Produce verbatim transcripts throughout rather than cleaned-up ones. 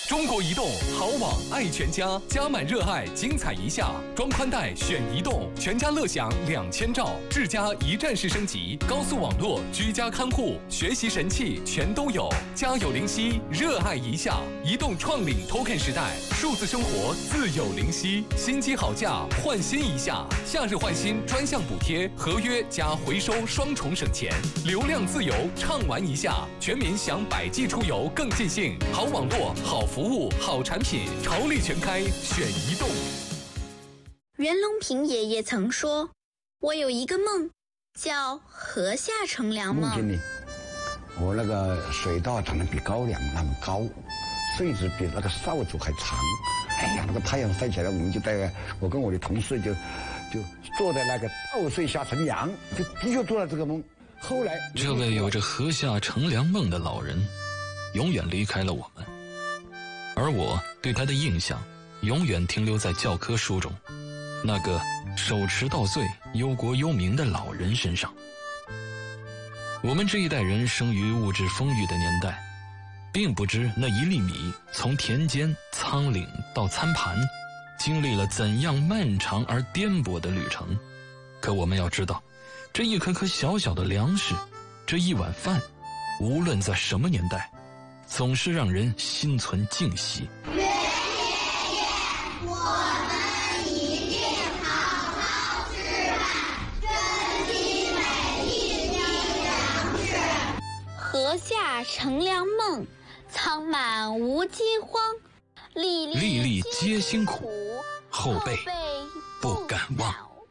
中国移动好网爱全家，加满热爱，精彩一下。装宽带选移动，全家乐享两千兆，智家一站式升级，高速网络、居家看护、学习神器全都有。家有灵犀，热爱一下。移动创领 Token 时代，数字生活自有灵犀。新机好价，换新一下。夏日换新专项补贴，合约加回收双重省钱，流量自由畅玩一下。全民享百 G 出游更尽兴，好网络、好服务、好产品，潮力全开，选移动。 袁隆平爷爷曾说：“我有一个梦，叫河下乘凉梦。” 梦境里，我那个水稻长得比高粱那么高，穗子比那个扫帚还长。哎呀，那个太阳晒起来，我们就在，我跟我的同事就就坐在那个稻穗下乘凉，就的确做了这个梦。后来， 这位有着河下乘凉梦的老人，永远离开了我们，而我对他的印象，永远停留在教科书中那个手持稻穗、忧国忧民的老人身上。我们这一代人生于物质丰裕的年代，并不知那一粒米从田间、仓廪到餐盘，经历了怎样漫长而颠簸的旅程。可我们要知道，这一颗颗小小的粮食，这一碗饭，无论在什么年代，总是让人心存敬惜。 愿爷爷，我们一定好好吃饭，珍惜每一滴粮食。 河下乘凉梦，仓满无饥荒，粒粒粒皆辛苦，后辈不敢忘。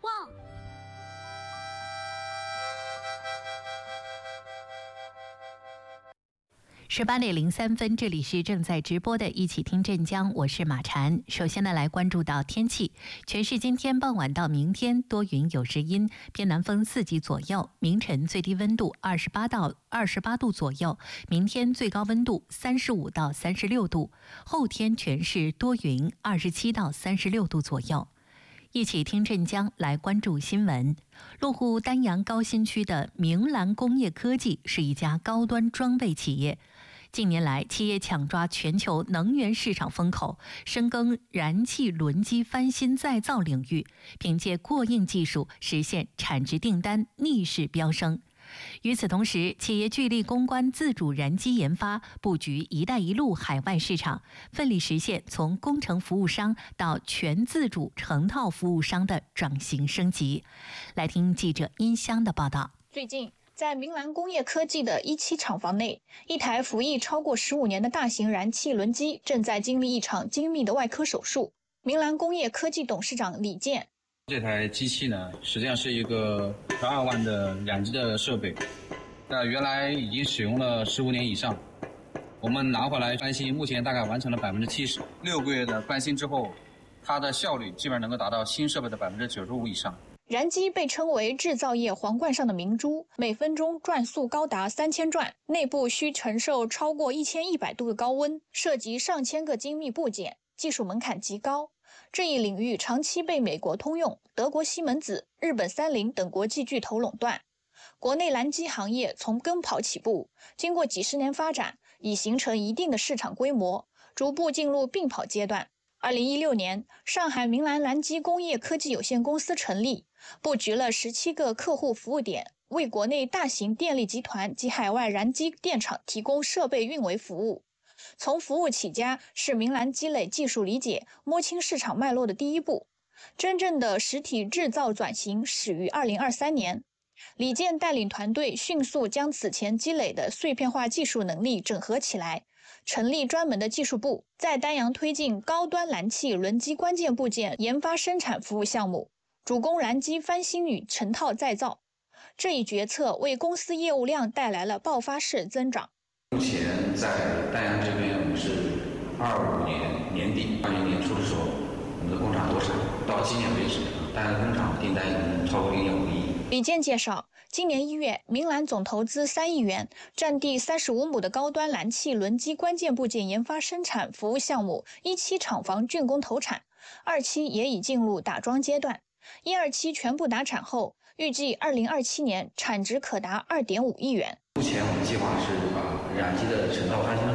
十八点零三分，这里是正在直播的一起听镇江，我是马禅。首先呢，来关注到天气。全市今天傍晚到明天多云有时阴，偏南风四级左右。明晨最低温度二十八到二十八度左右，明天最高温度三十五到三十六度。后天全市多云，二十七到三十六度左右。一起听镇江，来关注新闻。落户丹阳高新区的明兰工业科技是一家高端装备企业。近年来，企业抢抓全球能源市场风口，深耕燃气轮机翻新再造领域，凭借过硬技术实现产值订单逆势飙升。与此同时，企业聚力攻关自主燃机研发，布局“一带一路”海外市场，奋力实现从工程服务商到全自主成套服务商的转型升级。来听记者殷香的报道。 最近，在明兰工业科技的一期厂房内，一台服役超过十五年的大型燃气轮机正在经历一场精密的外科手术。明兰工业科技董事长李健： 这台机器呢，实际上是一个十二万的燃机的设备，那原来已经使用了十五年以上，我们拿回来翻新，目前大概完成了百分之七十。六个月的翻新之后，它的效率基本上能够达到新设备的百分之九十五以上。 燃机被称为制造业皇冠上的明珠，每分钟转速高达三千转，内部需承受超过一千一百度的高温，涉及上千个精密部件，技术门槛极高。这一领域长期被美国通用、德国西门子、日本三菱等国际巨头垄断。国内燃机行业从跟跑起步，经过几十年发展，已形成一定的市场规模，逐步进入并跑阶段。二零一六年，上海明兰燃机工业科技有限公司成立，布局了十七个客户服务点，为国内大型电力集团及海外燃机电厂提供设备运维服务。从服务起家是明兰积累技术理解、摸清市场脉络的第一步。真正的实体制造转型始于二零二三年。李健带领团队迅速将此前积累的碎片化技术能力整合起来，成立专门的技术部，在丹阳推进高端燃气轮机关键部件研发生产服务项目，主攻燃机翻新与成套再造。这一决策为公司业务量带来了爆发式增长。 目前在丹阳这边，我们是二五年年底、二零年初的时候，我们的工厂投产，到今年为止，丹阳工厂订单已经超过零点五亿。 李健介绍，今年一月，明兰总投资三亿元，占地三十五亩的高端燃气轮机关键部件研发生产服务项目一期厂房竣工投产，二期也已进入打桩阶段。一二期全部达产后，预计二零二七年产值可达二点五亿元。 目前我们计划是把燃机的成套翻新的工作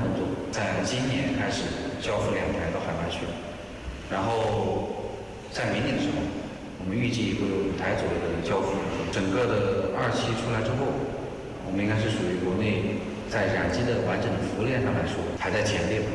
在今年开始交付两台到海外去了，然后在明年的时候，我们预计会有五台左右的交付。整个的二期出来之后，我们应该是属于国内在染机的完整的服务链上来说排在前列。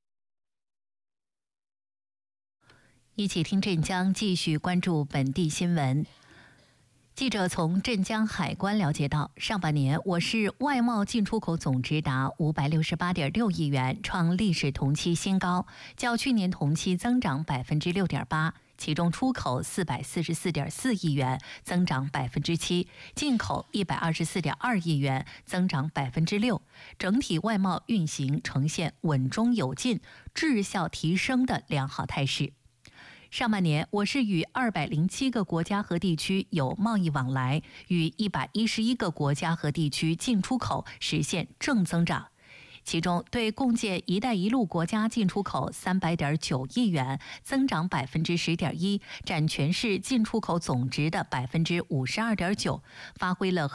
一起听镇江，继续关注本地新闻。记者从镇江海关了解到，上半年我市外贸进出口总值达五百六十八点六亿元，创历史同期新高，较去年同期增长百分之六点八。其中出口四百四十四点四亿元，增长百分之七；进口一百二十四点二亿元，增长百分之六。整体外贸运行呈现稳中有进、质效提升的良好态势。上半年，我市与二百零七个国家和地区有贸易往来，与一百一十一个国家和地区进出口实现正增长。其中，对共建“一带一路”国家进出口三百点九亿元，增长百分之十点一，占全市进出口总值的百分之五十二点九，发挥了